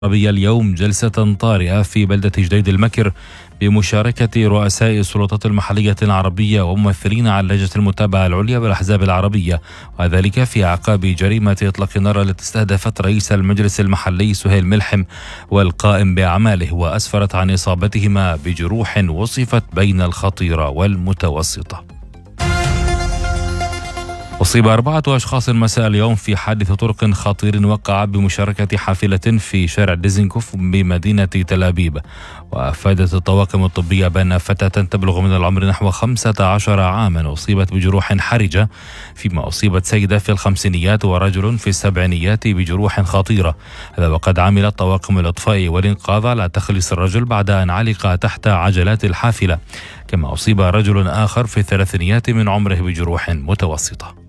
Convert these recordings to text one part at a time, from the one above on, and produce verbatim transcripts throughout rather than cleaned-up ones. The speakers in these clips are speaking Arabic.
العربية اليوم جلسة طارئة في بلدة جديد المكر بمشاركة رؤساء السلطات المحلية العربية وممثلين على لجنة المتابعة العليا بالأحزاب العربية، وذلك في أعقاب جريمة إطلاق النار التي استهدفت رئيس المجلس المحلي سهيل ملحم والقائم بأعماله، وأسفرت عن إصابتهما بجروح وصفت بين الخطيرة والمتوسطة. أصيب أربعة أشخاص مساء اليوم في حادث طرق خطير وقع بمشاركة حافلة في شارع ديزنكوف بمدينة تل أبيب، وأفادت الطواقم الطبية بأن فتاة تبلغ من العمر نحو خمسة عشر عاما أصيبت بجروح حرجة، فيما أصيبت سيدة في الخمسينيات ورجل في السبعينيات بجروح خطيرة، هذا وقد عملت طواقم الإطفاء والإنقاذ على تخليص الرجل بعد أن علق تحت عجلات الحافلة، كما أصيب رجل آخر في الثلاثينيات من عمره بجروح متوسطة.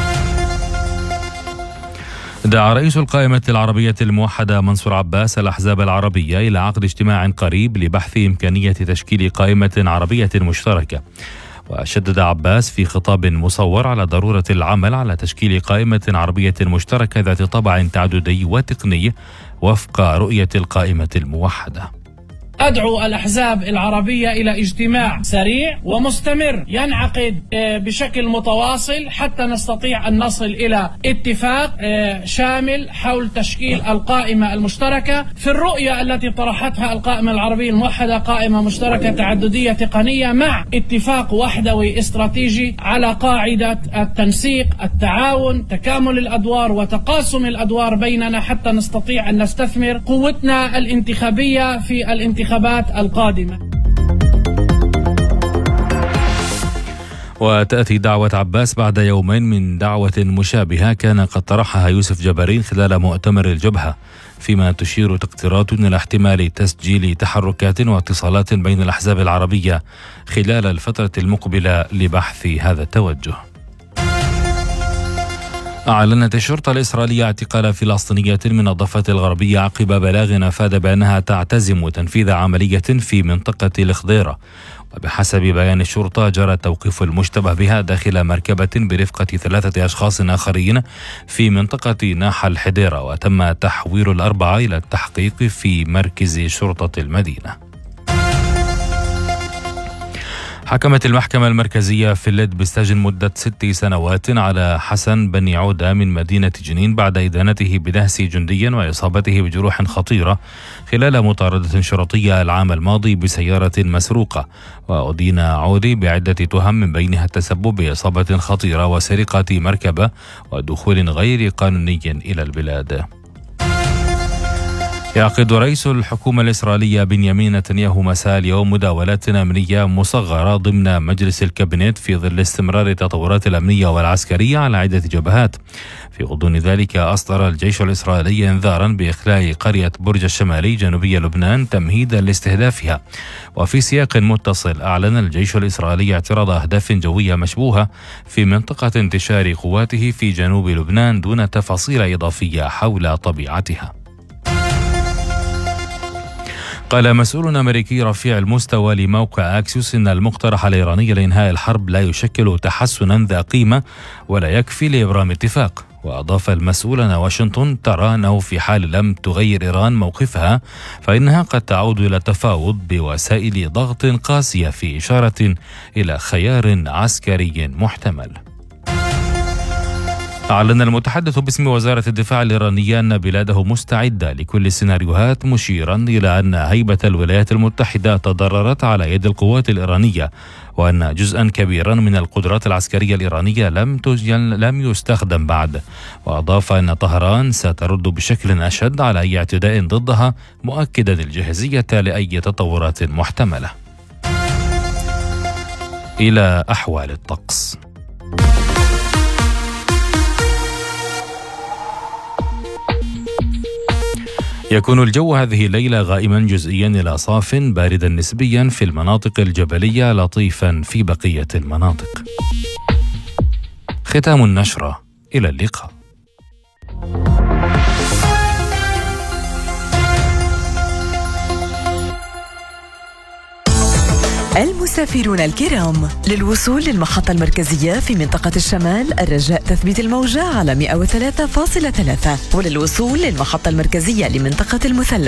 دعا رئيس القائمة العربية الموحدة منصور عباس الأحزاب العربية إلى عقد اجتماع قريب لبحث إمكانية تشكيل قائمة عربية مشتركة، وشدد عباس في خطاب مصور على ضرورة العمل على تشكيل قائمة عربية مشتركة ذات طابع تعددي وتقني وفق رؤية القائمة الموحدة. أدعو الأحزاب العربية إلى اجتماع سريع ومستمر ينعقد بشكل متواصل حتى نستطيع أن نصل إلى اتفاق شامل حول تشكيل القائمة المشتركة. في الرؤية التي طرحتها القائمة العربية الموحدة قائمة مشتركة تعددية تقنية مع اتفاق وحدوي استراتيجي على قاعدة التنسيق، التعاون، تكامل الأدوار وتقاسم الأدوار بيننا حتى نستطيع أن نستثمر قوتنا الانتخابية في الانتخابات القادمة. وتأتي دعوة عباس بعد يومين من دعوة مشابهة كان قد طرحها يوسف جبارين خلال مؤتمر الجبهة، فيما تشير تقديرات إلى احتمال تسجيل تحركات واتصالات بين الأحزاب العربية خلال الفترة المقبلة لبحث هذا التوجه. أعلنت الشرطة الإسرائيلية اعتقال فلسطينية من الضفة الغربية عقب بلاغ أفاد بأنها تعتزم تنفيذ عملية في منطقة الخضيرة، وبحسب بيان الشرطة جرى توقيف المشتبه بها داخل مركبة برفقة ثلاثة أشخاص آخرين في منطقة ناحى الحديرة، وتم تحويل الأربعة إلى التحقيق في مركز شرطة المدينة. حكمت المحكمة المركزية في اللد بالسجن مدة ست سنوات على حسن بن عودة من مدينة جنين بعد إدانته بدهس جندي وإصابته بجروح خطيرة خلال مطاردة شرطية العام الماضي بسيارة مسروقة، وأدين عودي بعدة تهم من بينها التسبب بإصابة خطيرة وسرقة مركبة ودخول غير قانوني إلى البلاد. يعقد رئيس الحكومة الإسرائيلية بنيامين نتنياهو مساء اليوم مداولات أمنية مصغرة ضمن مجلس الكابينت في ظل استمرار التطورات الأمنية والعسكرية على عدة جبهات. في غضون ذلك أصدر الجيش الإسرائيلي إنذارا بإخلاء قرية برج الشمالي جنوبي لبنان تمهيدا لاستهدافها. وفي سياق متصل أعلن الجيش الإسرائيلي اعتراض أهداف جوية مشبوهة في منطقة انتشار قواته في جنوب لبنان دون تفاصيل إضافية حول طبيعتها. قال مسؤول أمريكي رفيع المستوى لموقع أكسيوس إن المقترح الإيراني لإنهاء الحرب لا يشكل تحسنا ذا قيمة ولا يكفي لإبرام اتفاق. وأضاف المسؤول أن واشنطن ترى أنه في حال لم تغير إيران موقفها فإنها قد تعود إلى التفاوض بوسائل ضغط قاسية، في إشارة إلى خيار عسكري محتمل. أعلن المتحدث باسم وزارة الدفاع الإيرانية أن بلاده مستعدة لكل السيناريوهات، مشيرا إلى أن هيبة الولايات المتحدة تضررت على يد القوات الإيرانية، وأن جزءا كبيرا من القدرات العسكرية الإيرانية لم لم يستخدم بعد. وأضاف أن طهران سترد بشكل أشد على أي اعتداء ضدها، مؤكدا الجاهزية لأي تطورات محتملة. إلى أحوال الطقس. يكون الجو هذه الليلة غائما جزئيا إلى صاف باردا نسبيا في المناطق الجبلية، لطيفا في بقية المناطق. ختام النشرة، إلى اللقاء. المسافرون الكرام، للوصول للمحطة المركزية في منطقة الشمال الرجاء تثبيت الموجة على مئة وثلاثة فاصلة ثلاثة، وللوصول للمحطة المركزية لمنطقة المثلث